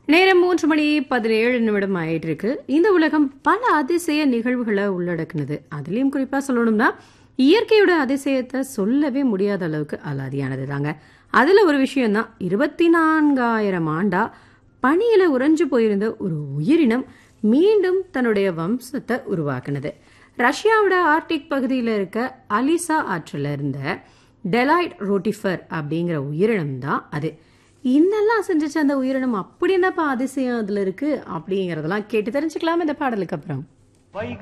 நேரம் 3:17 ஆயிட்டு இருக்கு. இந்த உலகம் பல அதிசய நிகழ்வுகளை உள்ளடக்குனது. அதுலயும் குறிப்பா சொல்லணும்னா இயற்கையோட அதிசயத்தை சொல்லவே முடியாத அளவுக்கு அலாதியானது தாங்க. அதுல ஒரு விஷயம் தான் 24,000 ஆண்டா பனியில உறைஞ்சு போயிருந்த ஒரு உயிரினம் மீண்டும் தன்னுடைய வம்சத்தை உருவாக்குனது. ரஷ்யாவோட ஆர்டிக் பகுதியில் இருக்க அலிசா ஆற்றுல இருந்த டெலாய்ட் ரோட்டிஃபர் அப்படிங்கிற உயிரினம் தான் அது. இன்னெல்லாம் செஞ்சிச்சு அந்த உயிரினம், அப்படி என்னப்பா அதிசயம் அதுல இருக்கு அப்படிங்கறதெல்லாம் கேட்டு தெரிஞ்சுக்கலாம் இந்த பாடலுக்கு அப்புறம்.